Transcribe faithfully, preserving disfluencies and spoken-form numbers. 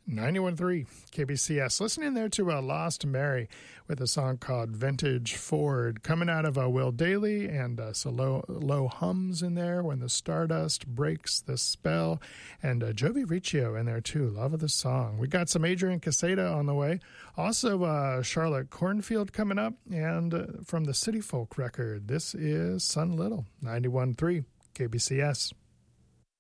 ninety-one point three K B C S. Listening there to uh, Lost Mary with a song called Vintage Ford, coming out of uh, Will Dailey, and uh, so low, low hums in there, When the Stardust Breaks the Spell, and uh, Jovi Riccio in there too. Love of the song. We got some Adrian Caseta on the way. Also uh, Charlotte Cornfield coming up, and uh, from the City Folk record, this is Sun Little, ninety-one point three K B C S.